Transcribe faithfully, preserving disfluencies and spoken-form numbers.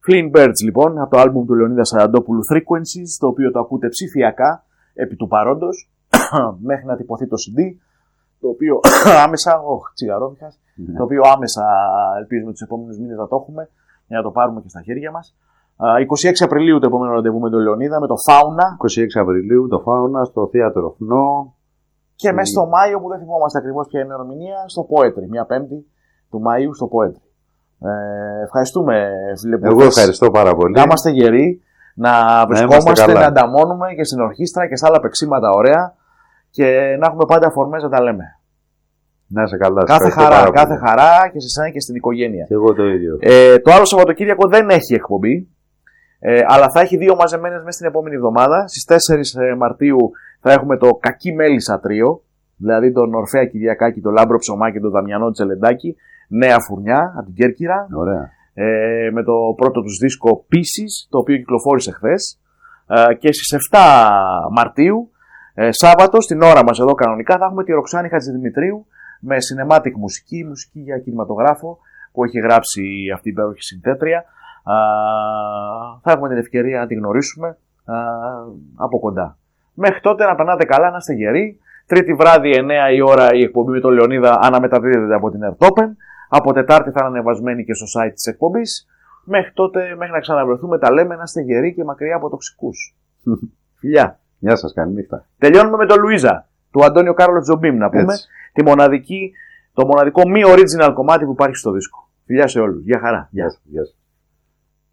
Fleeing Birds λοιπόν, από το άλμπουμ του Λεωνίδα Σαραντόπουλου Frequencies, το οποίο το ακούτε ψηφιακά επί του παρόντος μέχρι να τυπωθεί το σι ντι, το οποίο άμεσα, oh, τσιγαρόβιχας, mm-hmm. το οποίο άμεσα ελπίζουμε τους επόμενους μήνες να το έχουμε για να το πάρουμε και στα χέρια μας. είκοσι έξι Απριλίου το επόμενο ραντεβού με τον Λεωνίδα, με το Φάουνα. είκοσι έξι Απριλίου το Φάουνα στο Θέατρο Φνό. Και μέσα στο Μάιο, που δεν θυμόμαστε ακριβώς ποια είναι η ημερομηνία, στο Poetry, μια Πέμπτη του Μαΐου στο Poetry. Ε, ευχαριστούμε, φίλε. Εγώ ευχαριστώ πάρα πολύ. Να είμαστε γεροί, να βρισκόμαστε, να, να ανταμώνουμε και στην ορχήστρα και σε άλλα παίξήματα ωραία και να έχουμε πάντα αφορμές να τα λέμε. Να είσαι καλά. Κάθε χαρά, κάθε χαρά και σε εσένα και στην οικογένεια. Και εγώ το ίδιο. Ε, το άλλο Σαββατοκύριακο δεν έχει εκπομπή, ε, αλλά θα έχει δύο μαζεμένες μέσα στην επόμενη εβδομάδα. Στις τέσσερις Μαρτίου θα έχουμε το Κακή Μέλισσα Τρίο, δηλαδή τον Ορφέα Κυριακάκη, τον Λάμπρο Ψωμά και τον Δαμιανό Τσελεντάκη. Νέα φουρνιά από την Κέρκυρα. Ωραία. Ε, με το πρώτο τους δίσκο Pieces, το οποίο κυκλοφόρησε χθες. Ε, και στις εφτά Μαρτίου, ε, Σάββατο, στην ώρα μας εδώ κανονικά, θα έχουμε τη Ροξάνη Χατζηδημητρίου με cinematic μουσική, μουσική για κινηματογράφο που έχει γράψει αυτή η υπέροχη συνθέτρια. Ε, θα έχουμε την ευκαιρία να τη γνωρίσουμε ε, από κοντά. Μέχρι τότε να περνάτε καλά, να είστε γεροί. Τρίτη βράδυ, εννιά η ώρα, η εκπομπή με τον Λεωνίδα αναμεταδίδεται από την Ερτόπεν. Από Τετάρτη θα είναι ανεβασμένη και στο site της εκπομπής. Μέχρι τότε, μέχρι να ξαναβρεθούμε, τα λέμε, να είστε γεροί και μακριά από τοξικούς. Φιλιά. Γεια σας, καλή νύχτα. Τελειώνουμε με τον Λουίζα, του Αντώνιο Κάρολο Τζομπίμ, να πούμε. Τη μοναδική, το μοναδικό μη original κομμάτι που υπάρχει στο δίσκο. Φιλιά σε όλους. Γεια χαρά. Γεια σας.